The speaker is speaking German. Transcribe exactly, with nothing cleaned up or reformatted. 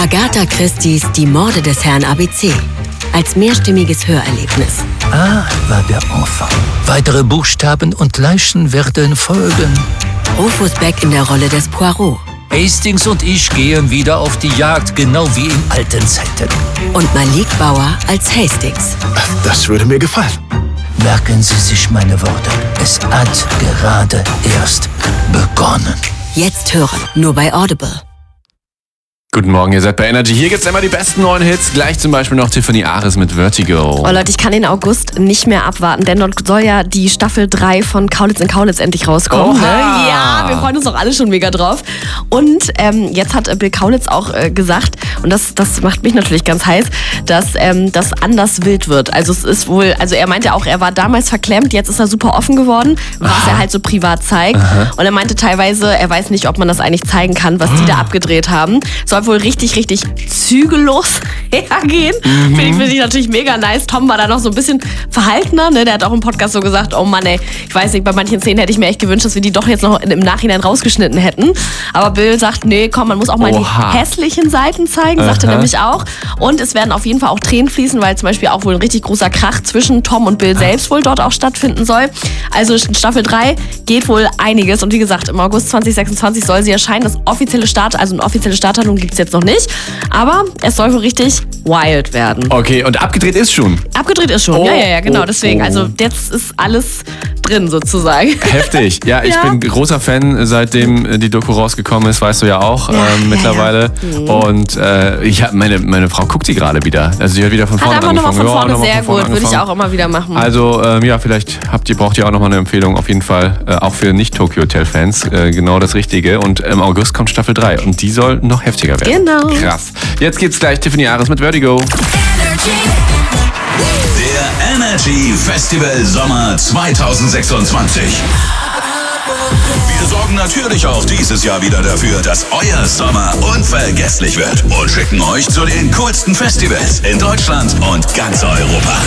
Agatha Christie's Die Morde des Herrn A B C. Als mehrstimmiges Hörerlebnis. A war der Enfant. Weitere Buchstaben und Leichen werden folgen. Rufus Beck in der Rolle des Poirot. Hastings und ich gehen wieder auf die Jagd, genau wie in alten Zeiten. Und Malik Bauer als Hastings. Das würde mir gefallen. Merken Sie sich meine Worte. Es hat gerade erst begonnen. Jetzt hören, nur bei Audible. Guten Morgen, ihr seid bei Energy. Hier gibt's immer die besten neuen Hits. Gleich zum Beispiel noch Tiffany Ares mit Vertigo. Oh Leute, ich kann den August nicht mehr abwarten, denn dort soll ja die Staffel drei von Kaulitz und Kaulitz endlich rauskommen. Ne? Ja, wir freuen uns auch alle schon mega drauf. Und ähm, jetzt hat Bill Kaulitz auch äh, gesagt, und das, das macht mich natürlich ganz heiß, dass ähm, das anders wild wird. Also es ist wohl, also er meinte auch, er war damals verklemmt, jetzt ist er super offen geworden, was Aha. er halt so privat zeigt. Aha. Und er meinte teilweise, er weiß nicht, ob man das eigentlich zeigen kann, was die da abgedreht haben. Soll wohl richtig, richtig zügellos hergehen. Mhm. Finde ich, find ich natürlich mega nice. Tom war da noch so ein bisschen verhaltener, ne? Der hat auch im Podcast so gesagt, oh Mann ey, ich weiß nicht, bei manchen Szenen hätte ich mir echt gewünscht, dass wir die doch jetzt noch im Nachhinein rausgeschnitten hätten. Aber Bill sagt, nee, komm, man muss auch mal Oha. die hässlichen Seiten zeigen, sagt er nämlich auch. Und es werden auf jeden Fall auch Tränen fließen, weil zum Beispiel auch wohl ein richtig großer Krach zwischen Tom und Bill selbst wohl dort auch stattfinden soll. Also in Staffel drei geht wohl einiges. Und wie gesagt, im August zwanzig sechsundzwanzig soll sie erscheinen. Das offizielle Start, also eine offizielle Startdatum gibt es jetzt noch nicht. Aber es soll wohl richtig wild werden. Okay, und abgedreht ist schon. Abgedreht ist schon, Oh, ja, ja, ja, genau. oh, Deswegen, oh. also jetzt ist alles drin sozusagen. Heftig. Ja, ich Ja. bin großer Fan, seitdem die Doku rausgekommen ist, weißt du ja auch, Ja, ähm, ja, mittlerweile. ja. Mhm. Und äh, ich hab, meine, meine Frau guckt die gerade wieder. Also sie hat wieder von Hat vorne einfach nochmal angefangen. von Ja, vorne, nochmal sehr von vorne gut. Würde ich angefangen. auch immer wieder machen. Also ähm, ja, vielleicht habt ihr, braucht ihr auch nochmal eine Empfehlung. Auf jeden Fall äh, auch für Nicht-Tokyo-Hotel-Fans äh, genau das Richtige. Und im August kommt Staffel drei und die soll noch heftiger werden. Genau. Krass. Jetzt geht's gleich Tiffany Ares mit Vertigo. Der Energy Festival Sommer zwanzig sechsundzwanzig. Wir sorgen natürlich auch dieses Jahr wieder dafür, dass euer Sommer unvergesslich wird und schicken euch zu den coolsten Festivals in Deutschland und ganz Europa.